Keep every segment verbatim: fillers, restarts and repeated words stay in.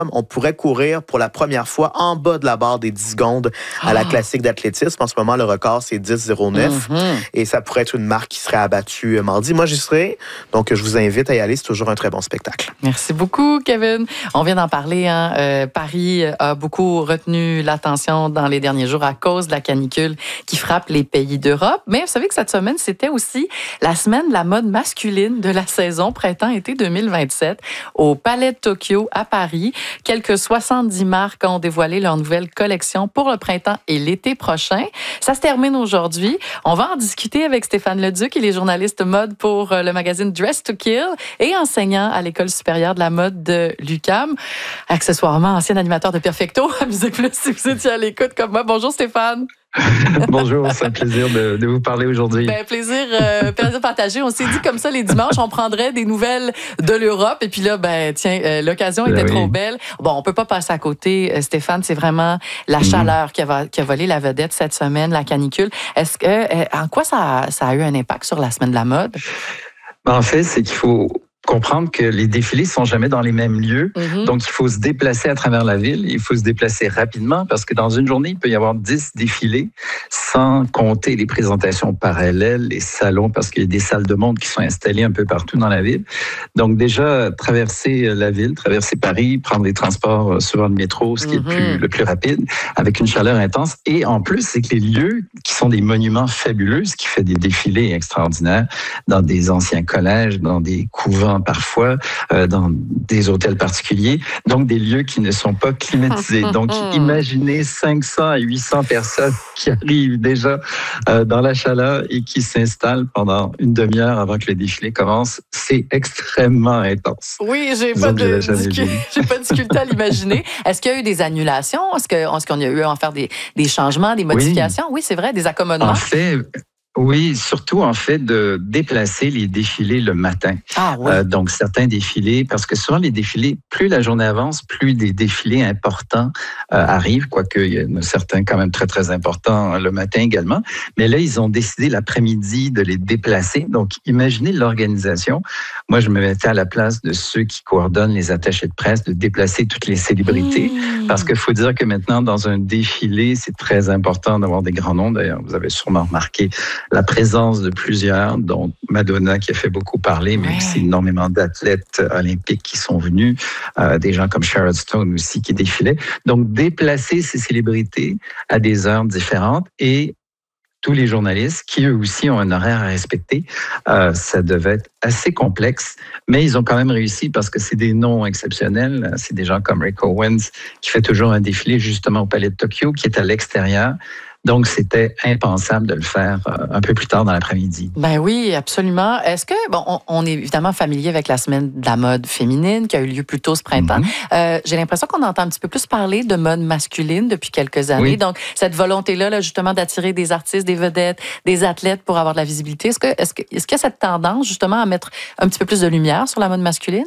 On pourrait courir pour la première fois en bas de la barre des dix secondes à la classique d'athlétisme. En ce moment, le record, c'est dix zéro neuf. Mm-hmm. Et ça pourrait être une marque qui serait abattue mardi. Moi, j'y serai. Donc, je vous invite à y aller. C'est toujours un très bon spectacle. Merci beaucoup, Kevin. On vient d'en parler. Hein? Euh, Paris a beaucoup retenu l'attention dans les derniers jours à cause de la canicule qui frappe les pays d'Europe. Mais vous savez que cette semaine, c'était aussi la semaine de la mode masculine de la saison printemps-été deux mille vingt-sept au Palais de Tokyo à Paris. Quelques soixante-dix marques ont dévoilé leur nouvelle collection pour le printemps et l'été prochain. Ça se termine aujourd'hui. On va en discuter avec Stéphane Leduc. Il est journaliste mode pour le magazine Dress to Kill et enseignant à l'École supérieure de la mode de l'U Q A M. Accessoirement, ancien animateur de Perfecto. Amusez plus si vous étiez à l'écoute comme moi. Bonjour Stéphane. Bonjour, c'est un plaisir de, de vous parler aujourd'hui. Ben, plaisir, euh, plaisir partagé. On s'est dit comme ça les dimanches, on prendrait des nouvelles de l'Europe. Et puis là, ben tiens, euh, l'occasion était ben oui. trop belle. Bon, on peut pas passer à côté, euh, Stéphane. C'est vraiment la mm-hmm. chaleur qui a, qui a volé la vedette cette semaine, la canicule. Est-ce que, euh, en quoi ça, ça a eu un impact sur la semaine de la mode? Ben, en fait, c'est qu'il faut comprendre que les défilés sont jamais dans les mêmes lieux. Mm-hmm. Donc, il faut se déplacer à travers la ville. Il faut se déplacer rapidement parce que dans une journée, il peut y avoir dix défilés sans compter les présentations parallèles, les salons, parce qu'il y a des salles de monde qui sont installées un peu partout dans la ville. Donc, déjà, traverser la ville, traverser Paris, prendre les transports, souvent le métro, ce qui mm-hmm. est le plus, le plus rapide, avec une chaleur intense. Et en plus, c'est que les lieux qui sont des monuments fabuleux, ce qui fait des défilés extraordinaires dans des anciens collèges, dans des couvents parfois, euh, dans des hôtels particuliers, donc des lieux qui ne sont pas climatisés. Donc, imaginez cinq cents à huit cents personnes qui arrivent déjà euh, dans la chaleur et qui s'installent pendant une demi-heure avant que le défilé commence. C'est extrêmement intense. Oui, j'ai pas, de, discu- j'ai pas discuté à l'imaginer. Est-ce qu'il y a eu des annulations? Est-ce, que, est-ce qu'on a eu à en faire des, des changements, des modifications? Oui, oui c'est vrai, des accommodements. En fait, oui, surtout en fait de déplacer les défilés le matin. Ah oui. Euh, donc certains défilés, parce que souvent les défilés, plus la journée avance, plus des défilés importants euh, arrivent, quoique il y en a certains quand même très très importants le matin également. Mais là, ils ont décidé l'après-midi de les déplacer. Donc imaginez l'organisation. Moi, je me mettais à la place de ceux qui coordonnent les attachés de presse, de déplacer toutes les célébrités, mmh. parce qu'il faut dire que maintenant dans un défilé, c'est très important d'avoir des grands noms. D'ailleurs, vous avez sûrement remarqué la présence de plusieurs, dont Madonna qui a fait beaucoup parler, mais ouais. aussi énormément d'athlètes olympiques qui sont venus, euh, des gens comme Sharon Stone aussi qui défilaient. Donc, déplacer ces célébrités à des heures différentes et tous les journalistes qui, eux aussi, ont un horaire à respecter. Euh, ça devait être assez complexe, mais ils ont quand même réussi parce que c'est des noms exceptionnels. C'est des gens comme Rick Owens qui fait toujours un défilé justement au Palais de Tokyo, qui est à l'extérieur. Donc, c'était impensable de le faire un peu plus tard dans l'après-midi. Ben oui, absolument. Est-ce que, bon, on, on est évidemment familier avec la semaine de la mode féminine qui a eu lieu plus tôt ce printemps. Mm-hmm. Euh, j'ai l'impression qu'on entend un petit peu plus parler de mode masculine depuis quelques années. Oui. Donc, cette volonté-là, là, justement, d'attirer des artistes, des vedettes, des athlètes pour avoir de la visibilité. Est-ce que, est-ce que, est-ce qu'il y a cette tendance, justement, à mettre un petit peu plus de lumière sur la mode masculine?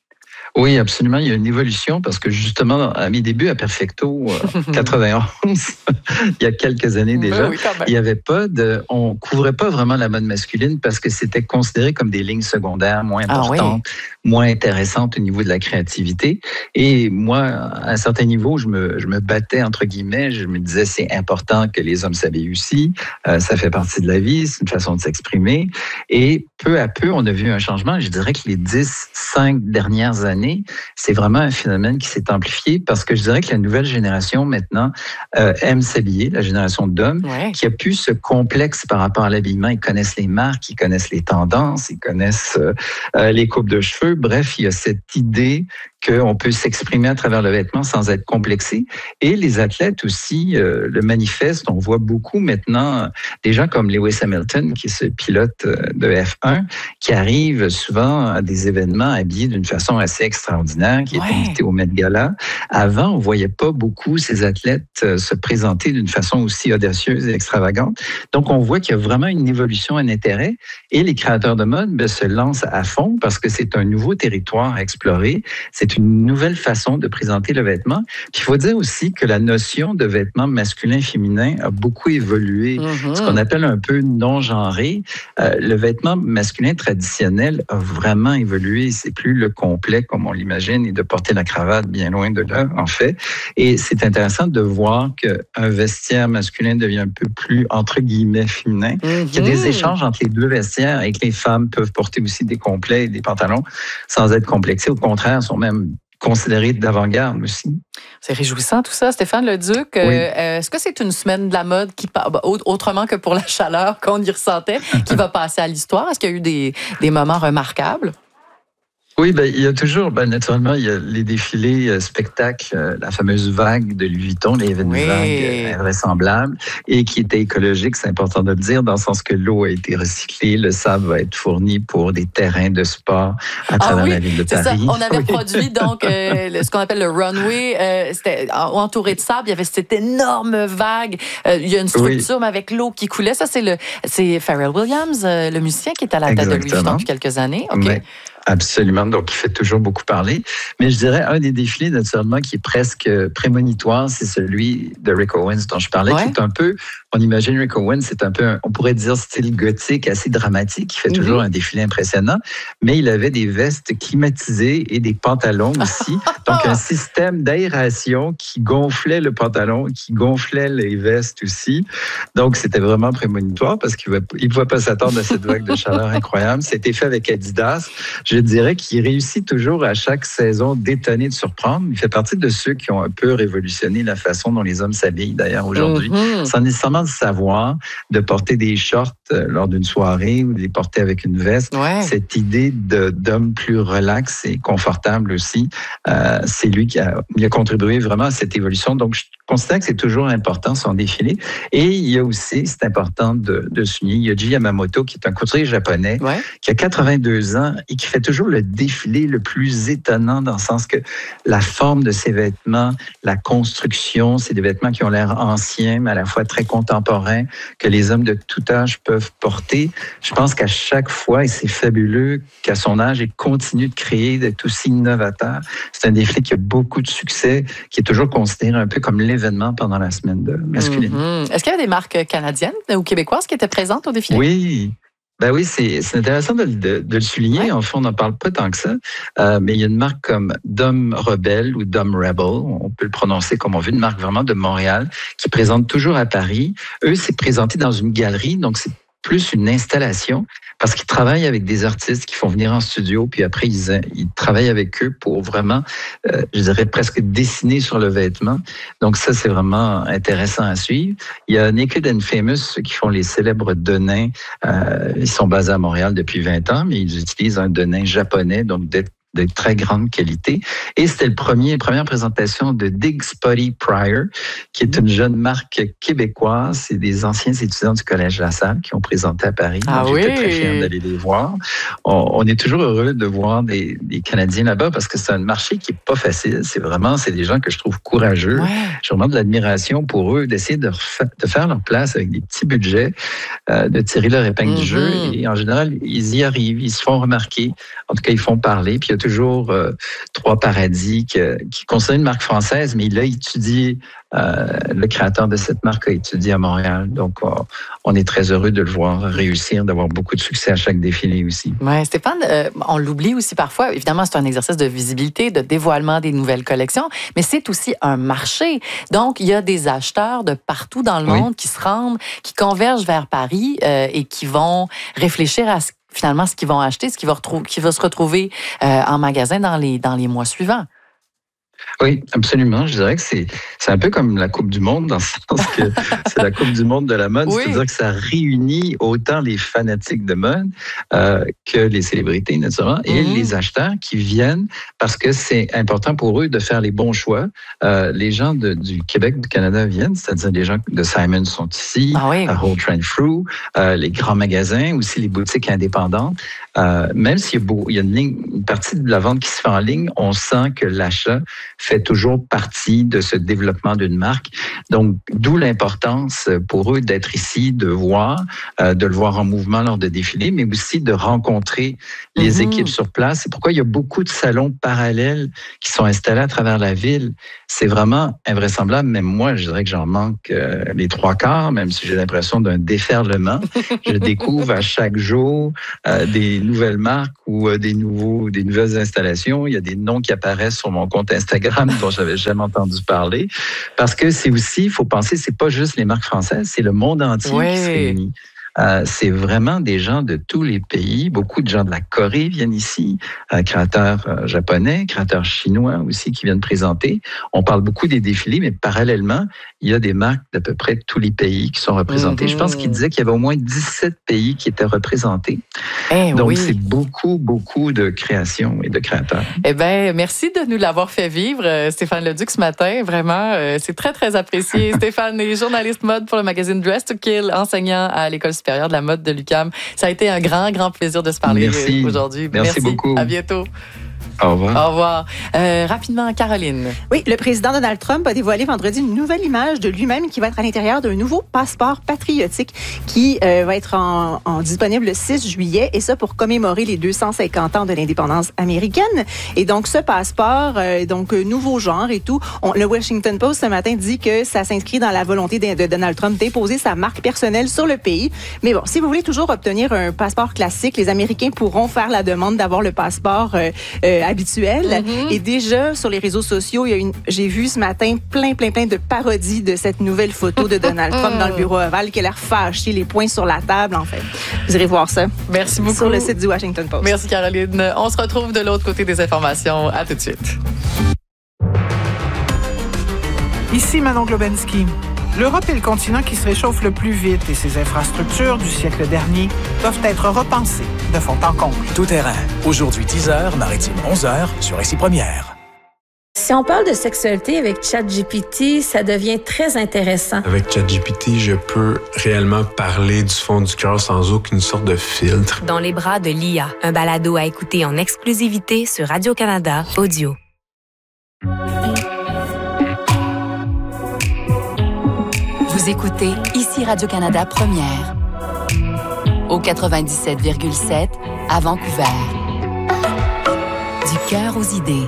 Oui, absolument. Il y a une évolution parce que justement, à mes débuts à Perfecto, euh, quatre-vingt-onze, il y a quelques années déjà, oui, il y avait pas de, on couvrait pas vraiment la mode masculine parce que c'était considéré comme des lignes secondaires moins importantes, ah oui. moins intéressantes au niveau de la créativité. Et moi, à un certain niveau, je me, je me battais entre guillemets. Je me disais c'est important que les hommes s'habillent aussi. Euh, ça fait partie de la vie, c'est une façon de s'exprimer. Et peu à peu, on a vu un changement. Je dirais que les dix, cinq dernières années, c'est vraiment un phénomène qui s'est amplifié parce que je dirais que la nouvelle génération maintenant euh, aime s'habiller, la génération d'hommes, ouais. qui a plus ce complexe par rapport à l'habillement. Ils connaissent les marques, ils connaissent les tendances, ils connaissent euh, les coupes de cheveux. Bref, il y a cette idée qu'on peut s'exprimer à travers le vêtement sans être complexé. Et les athlètes aussi euh, le manifestent. On voit beaucoup maintenant des gens comme Lewis Hamilton, qui est ce pilote de F un, qui arrive souvent à des événements habillés d'une façon assez extraordinaire, qui ouais. est invité au Met Gala, Avant, on voyait pas beaucoup ces athlètes se présenter d'une façon aussi audacieuse et extravagante. Donc, on voit qu'il y a vraiment une évolution, un intérêt. Et les créateurs de mode ben, se lancent à fond parce que c'est un nouveau territoire à explorer. C'est une nouvelle façon de présenter le vêtement. Puis, il faut dire aussi que la notion de vêtements masculin-féminin a beaucoup évolué. Mm-hmm. Ce qu'on appelle un peu non-genré. Euh, le vêtement masculin traditionnel a vraiment évolué. C'est plus le complet comme on l'imagine et de porter la cravate bien loin de là, en fait. Et c'est intéressant de voir qu'un vestiaire masculin devient un peu plus, entre guillemets, féminin. Mm-hmm. Il y a des échanges entre les deux vestiaires et que les femmes peuvent porter aussi des complets et des pantalons sans être complexés. Au contraire, sont même considérés d'avant-garde aussi. C'est réjouissant tout ça. Stéphane Leduc, oui. euh, est-ce que c'est une semaine de la mode qui, autrement que pour la chaleur qu'on y ressentait, qui va passer à l'histoire? Est-ce qu'il y a eu des, des moments remarquables? Oui, ben, il y a toujours, ben, naturellement, il y a les défilés euh, spectacles, euh, la fameuse vague de Louis Vuitton, les événements oui. vagues invraisemblables et qui étaient écologiques, c'est important de le dire, dans le sens que l'eau a été recyclée, le sable va être fourni pour des terrains de sport à travers ah oui, la ville de Paris. Ça. On avait oui. produit donc euh, ce qu'on appelle le runway, euh, c'était entouré de sable, il y avait cette énorme vague, euh, il y a une structure oui. mais avec l'eau qui coulait. Ça, c'est le c'est Pharrell Williams, euh, le musicien qui est à la tête de Louis Vuitton depuis quelques années. OK. Oui. Absolument, donc il fait toujours beaucoup parler. Mais je dirais, un des défilés, naturellement, qui est presque prémonitoire, c'est celui de Rick Owens dont je parlais, ouais. qui est un peu, on imagine Rick Owens, c'est un peu, un, on pourrait dire style gothique, assez dramatique, qui fait mm-hmm. toujours un défilé impressionnant, mais il avait des vestes climatisées et des pantalons aussi. Donc un système d'aération qui gonflait le pantalon, qui gonflait les vestes aussi. Donc c'était vraiment prémonitoire parce qu'il ne pouvait pas s'attendre à cette vague de chaleur incroyable. C'était fait avec Adidas. Je dirais qu'il réussit toujours à chaque saison d'étonner, de surprendre. Il fait partie de ceux qui ont un peu révolutionné la façon dont les hommes s'habillent, d'ailleurs, aujourd'hui. Mm-hmm. Sans nécessairement le savoir, de porter des shorts lors d'une soirée ou de les porter avec une veste. Ouais. Cette idée de, d'homme plus relax et confortable aussi, euh, c'est lui qui a, il a contribué vraiment à cette évolution. Donc, je considère que c'est toujours important, son défilé. Et il y a aussi, c'est important de, de souligner, il y a Jii Yamamoto, qui est un couturier japonais, ouais. qui a quatre-vingt-deux ans et qui fait toujours le défilé le plus étonnant dans le sens que la forme de ses vêtements, la construction, c'est des vêtements qui ont l'air anciens, mais à la fois très contemporains, que les hommes de tout âge peuvent porter. Je pense qu'à chaque fois, et c'est fabuleux qu'à son âge, il continue de créer, d'être aussi innovateur. C'est un défilé qui a beaucoup de succès, qui est toujours considéré un peu comme l'événement pendant la semaine de masculine. Mm-hmm. Est-ce qu'il y avait des marques canadiennes ou québécoises qui étaient présentes au défilé? Oui. Ben oui, c'est, c'est intéressant de, de, de le souligner. Ouais. En fait, on n'en parle pas tant que ça. Euh, mais il y a une marque comme Dom Rebelle ou Dom Rebel, on peut le prononcer comme on veut, une marque vraiment de Montréal, qui présente toujours à Paris. Eux, c'est présenté dans une galerie, donc c'est plus une installation, parce qu'ils travaillent avec des artistes qui font venir en studio, puis après, ils, ils travaillent avec eux pour vraiment, euh, je dirais, presque dessiner sur le vêtement. Donc ça, c'est vraiment intéressant à suivre. Il y a Naked and Famous, ceux qui font les célèbres denins. Euh, ils sont basés à Montréal depuis vingt ans, mais ils utilisent un denim japonais, donc d'être de très grande qualité. Et c'était le premier, première présentation de Dig Spotty Pryor, qui est une jeune marque québécoise. C'est des anciens étudiants du Collège La Salle qui ont présenté à Paris. Ah donc, oui? J'étais très fier d'aller les voir. On, on est toujours heureux de voir des, des Canadiens là-bas parce que c'est un marché qui est pas facile. C'est vraiment, c'est des gens que je trouve courageux. Ouais. J'ai vraiment de l'admiration pour eux d'essayer de, refa- de faire leur place avec des petits budgets, euh, de tirer leur épingle mm-hmm. du jeu. Et en général, ils y arrivent, ils se font remarquer. En tout cas, ils font parler. Puis il y a toujours euh, Trois Paradis qui, qui considère une marque française, mais il a étudié, euh, le créateur de cette marque a étudié à Montréal. Donc, euh, on est très heureux de le voir réussir, d'avoir beaucoup de succès à chaque défilé aussi. Oui, Stéphane, euh, on l'oublie aussi parfois. Évidemment, c'est un exercice de visibilité, de dévoilement des nouvelles collections, mais c'est aussi un marché. Donc, il y a des acheteurs de partout dans le oui. monde qui se rendent, qui convergent vers Paris euh, et qui vont réfléchir à ce finalement, ce qu'ils vont acheter, ce qui va, retrou- qui va se retrouver euh, en magasin dans les, dans les mois suivants. Oui, absolument. Je dirais que c'est, c'est un peu comme la Coupe du Monde, dans le sens que c'est la Coupe du Monde de la mode. Oui. C'est-à-dire que ça réunit autant les fanatiques de mode euh, que les célébrités, naturellement, et mm-hmm. les acheteurs qui viennent parce que c'est important pour eux de faire les bons choix. Euh, les gens de, du Québec, du Canada viennent, c'est-à-dire les gens de Simon sont ici, ah oui. à Holt Renfrew, euh, les grands magasins, aussi les boutiques indépendantes. Euh, même s'il y a, beau, il y a une, ligne, une partie de la vente qui se fait en ligne, on sent que l'achat fait toujours partie de ce développement d'une marque. Donc, d'où l'importance pour eux d'être ici, de voir, euh, de le voir en mouvement lors de défilés, mais aussi de rencontrer les mm-hmm. équipes sur place. C'est pourquoi il y a beaucoup de salons parallèles qui sont installés à travers la ville. C'est vraiment invraisemblable. Même moi, je dirais que j'en manque euh, les trois quarts, même si j'ai l'impression d'un déferlement. Je découvre à chaque jour euh, des nouvelles marques ou euh, des, nouveaux, des nouvelles installations. Il y a des noms qui apparaissent sur mon compte Instagram dont j'avais jamais entendu parler. Parce que c'est aussi, il faut penser, c'est pas juste les marques françaises, c'est le monde entier oui. qui se réunit. Euh, c'est vraiment des gens de tous les pays. Beaucoup de gens de la Corée viennent ici, euh, créateurs euh, japonais, créateurs chinois aussi qui viennent présenter. On parle beaucoup des défilés, mais parallèlement, il y a des marques d'à peu près tous les pays qui sont représentés. Mm-hmm. Je pense qu'il disait qu'il y avait au moins dix-sept pays qui étaient représentés. Eh Donc, oui. c'est beaucoup, beaucoup de créations et de créateurs. Eh bien, merci de nous l'avoir fait vivre, Stéphane Leduc, ce matin. Vraiment, euh, c'est très, très apprécié. Stéphane est journaliste mode pour le magazine Dress to Kill, enseignant à l'École supérieure de la mode de l'U Q A M. Ça a été un grand, grand plaisir de se parler merci. aujourd'hui. Merci, merci beaucoup. À bientôt. Au revoir. Au revoir. Euh, rapidement, Caroline. Oui, le président Donald Trump a dévoilé vendredi une nouvelle image de lui-même qui va être à l'intérieur d'un nouveau passeport patriotique qui euh, va être en, en disponible le six juillet, et ça pour commémorer les deux cent cinquante ans de l'indépendance américaine. Et donc, ce passeport, euh, donc nouveau genre et tout, on, le Washington Post ce matin dit que ça s'inscrit dans la volonté de, de Donald Trump d'imposer sa marque personnelle sur le pays. Mais bon, si vous voulez toujours obtenir un passeport classique, les Américains pourront faire la demande d'avoir le passeport euh, euh, habituel. Mm-hmm. Et déjà, sur les réseaux sociaux, il y a une, j'ai vu ce matin plein, plein, plein de parodies de cette nouvelle photo de Donald Trump dans le bureau ovale qui a l'air fâché, les poings sur la table, en fait. Vous irez voir ça. Merci beaucoup. Sur le site du Washington Post. Merci, Caroline. On se retrouve de l'autre côté des informations. À tout de suite. Ici Manon Globensky. L'Europe est le continent qui se réchauffe le plus vite et ses infrastructures du siècle dernier doivent être repensées de fond en comble. Tout terrain. Aujourd'hui dix heures, maritime onze heures sur Récit Première. Si on parle de sexualité avec ChatGPT, ça devient très intéressant. Avec ChatGPT, je peux réellement parler du fond du cœur sans aucune sorte de filtre. Dans les bras de l'I A, un balado à écouter en exclusivité sur Radio-Canada Audio. Vous écoutez ici Radio-Canada Première. Au quatre-vingt-dix-sept virgule sept à Vancouver. Du cœur aux idées.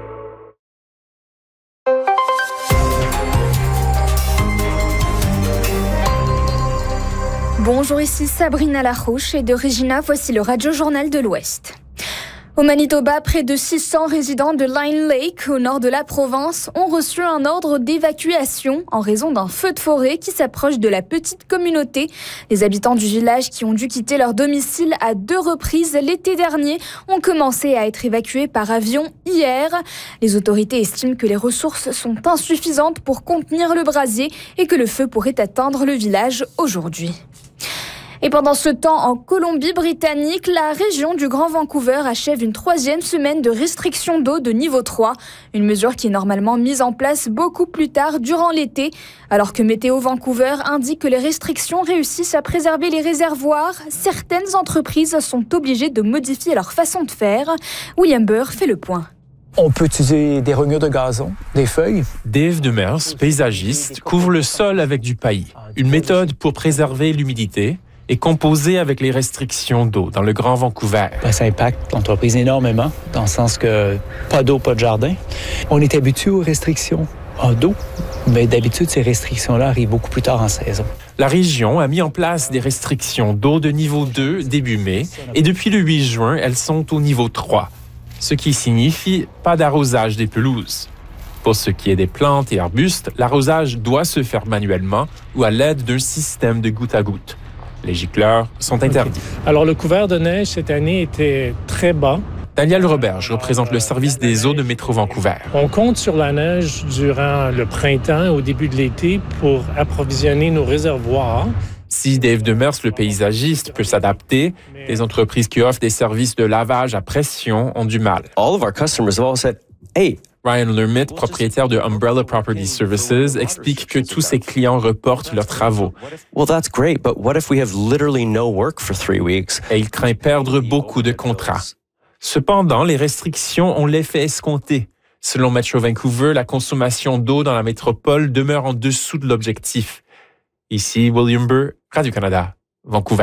Bonjour, ici Sabrina Larouche et de Regina, voici le Radio-Journal de l'Ouest. Au Manitoba, près de six cents résidents de Line Lake, au nord de la province, ont reçu un ordre d'évacuation en raison d'un feu de forêt qui s'approche de la petite communauté. Les habitants du village qui ont dû quitter leur domicile à deux reprises l'été dernier ont commencé à être évacués par avion hier. Les autorités estiment que les ressources sont insuffisantes pour contenir le brasier et que le feu pourrait atteindre le village aujourd'hui. Et pendant ce temps, en Colombie-Britannique, la région du Grand Vancouver achève une troisième semaine de restriction d'eau de niveau trois, une mesure qui est normalement mise en place beaucoup plus tard durant l'été. Alors que Météo Vancouver indique que les restrictions réussissent à préserver les réservoirs, certaines entreprises sont obligées de modifier leur façon de faire. William Burr fait le point. On peut utiliser des rognures de gazon, des feuilles. Dave Demers, paysagiste, couvre le sol avec du paillis, une méthode pour préserver l'humidité est composé avec les restrictions d'eau dans le Grand Vancouver. Ben, ça impacte l'entreprise énormément, dans le sens que pas d'eau, pas de jardin. On est habitué aux restrictions en d'eau, mais d'habitude, ces restrictions-là arrivent beaucoup plus tard en saison. La région a mis en place des restrictions d'eau de niveau deux début mai, et depuis le huit juin, elles sont au niveau trois, ce qui signifie pas d'arrosage des pelouses. Pour ce qui est des plantes et arbustes, l'arrosage doit se faire manuellement ou à l'aide d'un système de goutte à goutte. Les gicleurs sont interdits. Okay. Alors, le couvert de neige cette année était très bas. Daniel Roberge représente le service des eaux de Métro Vancouver. On compte sur la neige durant le printemps et au début de l'été pour approvisionner nos réservoirs. Si Dave Demers, le paysagiste, peut s'adapter, les entreprises qui offrent des services de lavage à pression ont du mal. All of our customers have all said, hey, Ryan Lermit, propriétaire de Umbrella Property Services, explique que tous ses clients reportent leurs travaux. Well, that's great, but what if we have literally no work for three weeks? Et il craint perdre beaucoup de contrats. Cependant, les restrictions ont l'effet escompté. Selon Metro Vancouver, la consommation d'eau dans la métropole demeure en dessous de l'objectif. Ici, William Burr, Radio-Canada, Vancouver.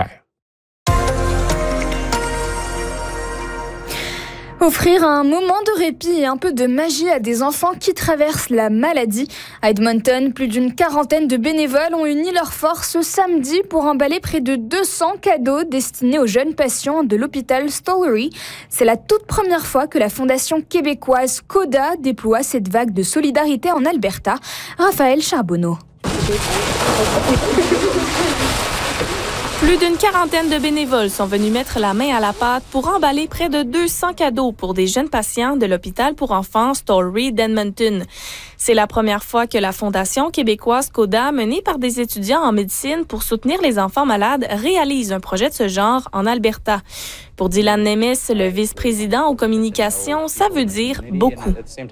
Offrir un moment de répit et un peu de magie à des enfants qui traversent la maladie. À Edmonton, plus d'une quarantaine de bénévoles ont uni leurs forces ce samedi pour emballer près de deux cents cadeaux destinés aux jeunes patients de l'hôpital Stollery. C'est la toute première fois que la fondation québécoise CODA déploie cette vague de solidarité en Alberta. Raphaël Charbonneau. Plus d'une quarantaine de bénévoles sont venus mettre la main à la pâte pour emballer près de deux cents cadeaux pour des jeunes patients de l'hôpital pour enfants Stollery d'Edmonton. C'est la première fois que la Fondation québécoise CODA, menée par des étudiants en médecine pour soutenir les enfants malades, réalise un projet de ce genre en Alberta. Pour Dylan Nemes, le vice-président aux communications, ça veut dire beaucoup.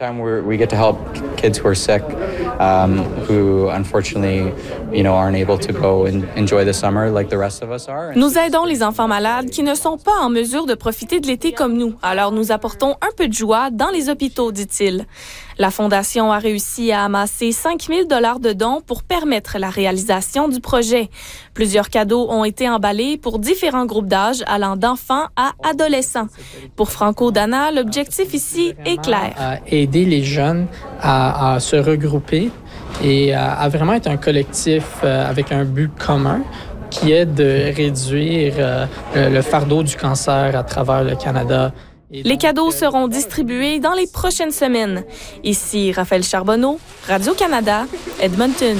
Nous aidons les enfants malades qui ne sont pas en mesure de profiter de l'été comme nous. Alors nous apportons un peu de joie dans les hôpitaux, dit-il. La Fondation a réussi à amasser cinq mille dollars de dons pour permettre la réalisation du projet. Plusieurs cadeaux ont été emballés pour différents groupes d'âge allant d'enfants à adolescents. Pour Franco Dana, l'objectif ici est clair. À aider les jeunes à, à se regrouper et à, à vraiment être un collectif euh, avec un but commun qui est de réduire euh, le fardeau du cancer à travers le Canada. Les cadeaux seront distribués dans les prochaines semaines. Ici Raphaël Charbonneau, Radio-Canada, Edmonton.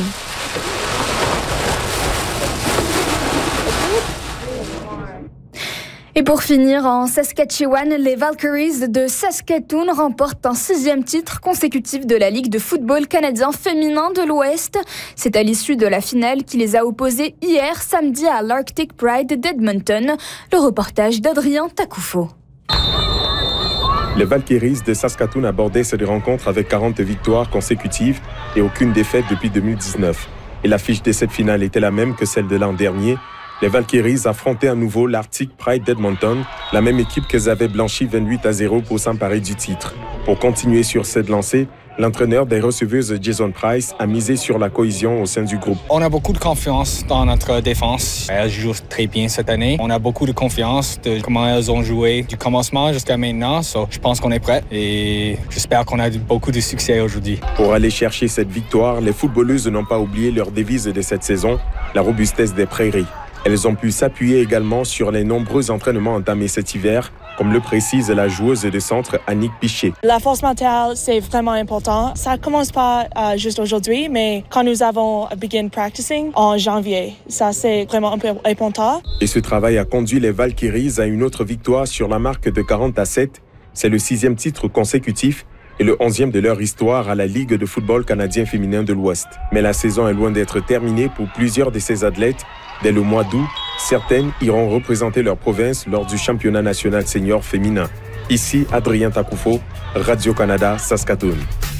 Et pour finir, en Saskatchewan, les Valkyries de Saskatoon remportent un sixième titre consécutif de la Ligue de football canadien féminin de l'Ouest. C'est à l'issue de la finale qui les a opposés hier samedi à l'Arctic Pride d'Edmonton. Le reportage d'Adrien Takoufo. Les Valkyries de Saskatoon abordaient cette rencontre avec quarante victoires consécutives et aucune défaite depuis deux mille dix-neuf. Et l'affiche de cette finale était la même que celle de l'an dernier. Les Valkyries affrontaient à nouveau l'Arctic Pride d'Edmonton, la même équipe qu'elles avaient blanchi vingt-huit à zéro pour s'emparer du titre. Pour continuer sur cette lancée, l'entraîneur des receveuses Jason Price a misé sur la cohésion au sein du groupe. On a beaucoup de confiance dans notre défense. Elles jouent très bien cette année. On a beaucoup de confiance de comment elles ont joué du commencement jusqu'à maintenant. So, je pense qu'on est prêt et j'espère qu'on a beaucoup de succès aujourd'hui. Pour aller chercher cette victoire, les footballeuses n'ont pas oublié leur devise de cette saison, la robustesse des prairies. Elles ont pu s'appuyer également sur les nombreux entraînements entamés cet hiver, comme le précise la joueuse de centre Annick Piché. La force mentale, c'est vraiment important. Ça ne commence pas euh, juste aujourd'hui, mais quand nous avons begin practicing en janvier, ça c'est vraiment important. Et ce travail a conduit les Valkyries à une autre victoire sur la marque de quarante à sept. C'est le sixième titre consécutif et le onzième de leur histoire à la Ligue de football canadien féminin de l'Ouest. Mais la saison est loin d'être terminée pour plusieurs de ces athlètes. Dès le mois d'août, certaines iront représenter leur province lors du championnat national senior féminin. Ici, Adrien Takoufo, Radio-Canada, Saskatoon.